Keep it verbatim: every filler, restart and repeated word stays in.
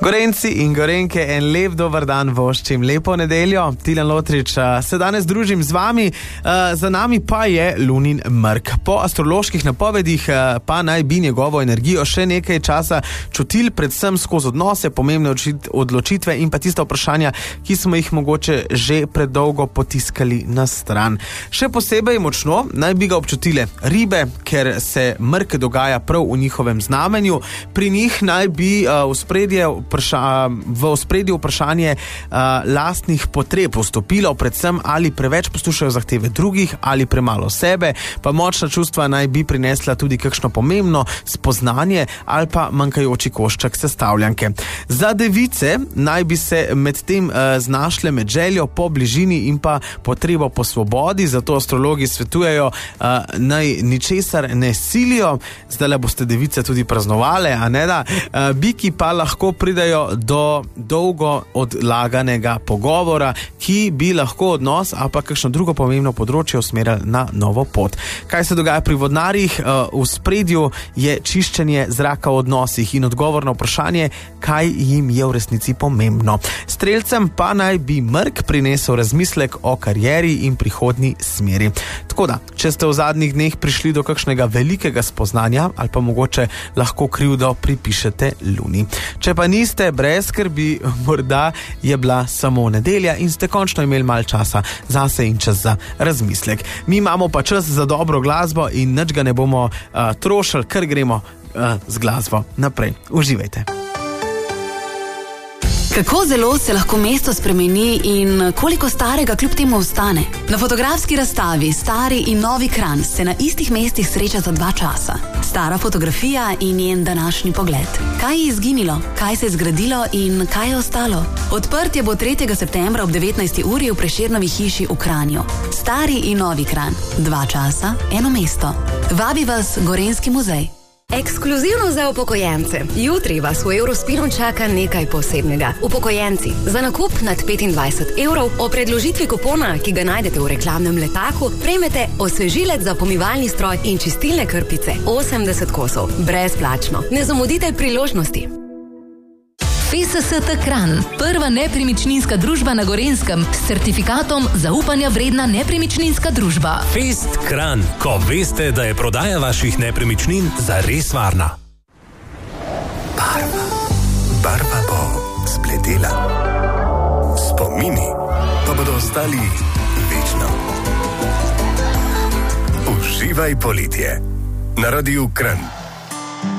Gorenci in Gorenke, en lep dober dan voščim, lepo nedeljo. Tilen Lotrič se danes družim z vami, za nami pa je lunin mrk. Po astroloških napovedih pa naj bi njegovo energijo še nekaj časa čutil, predvsem skozi odnose, pomembne odločitve in pa tista vprašanja, ki smo jih mogoče že predolgo potiskali na stran. Še posebej močno naj bi ga občutile ribe, ker se mrk dogaja prav v njihovem znamenju. Pri njih naj bi v spredje v ospredju vprašanje uh, lastnih potreb vstopilo, predvsem ali preveč poslušajo zahteve drugih ali premalo sebe, pa močna čustva naj bi prinesla tudi kakšno pomembno spoznanje ali pa manjkajoči košček sestavljanke. Za device naj bi se med tem uh, znašle med željo po bližini in pa potrebo po svobodi, zato astrologi svetujejo uh, naj ničesar ne silijo. Zdajle boste device tudi praznovale, a ne da? Uh, biki pa lahko pridajo do dolgo odlaganega pogovora, ki bi lahko odnos ali pa kakšno drugo pomembno področje usmerjali na novo pot. Kaj se dogaja pri vodnarjih? V spredju je čiščenje zraka v odnosih in odgovor na vprašanje, kaj jim je v resnici pomembno. Strelcem pa naj bi mrk prinesel razmislek o karieri in prihodnji smeri. Tako da, če ste v zadnjih dneh prišli do kakšnega velikega spoznanja ali pa mogoče lahko krivdo pripišete luni. Če pa niste, brez skrbi, morda je bila samo nedelja in ste končno imeli malo časa zase in čas za razmislek. Mi imamo pa čas za dobro glasbo in nič ga ne bomo uh, trošili, ker gremo uh, z glasbo naprej. Uživajte. Kako zelo se lahko mesto spremeni in koliko starega kljub temu ostane? Na fotografski razstavi Stari in Novi Kranj se na istih mestih srečata dva časa. Stara fotografija in njen današnji pogled. Kaj je izginilo, kaj se je zgradilo in kaj je ostalo? Odprtje bo tretjega septembra ob devetnajsti uri v Prešernovi hiši v Kranju. Stari in Novi Kranj. Dva časa, eno mesto. Vabi vas Gorenski muzej. Ekskluzivno za upokojence. Jutri vas v Eurospinu čaka nekaj posebnega. Upokojenci, za nakup nad petindvajset evrov o predložitvi kupona, ki ga najdete v reklamnem letaku, prejmete osvežilec za pomivalni stroj in čistilne krpice. osemdeset kosov. Brezplačno. Ne zamudite priložnosti. F S S T Kranj, prva nepremičninska družba na Gorenskem s certifikatom zaupanja vredna nepremičninska družba. Fest Kranj, ko veste, da je prodaja vaših nepremičnin zares varna. Barva, barva bo zbledela. Spomini pa bodo ostali večno. Uživaj poletje na Radiu Kranj.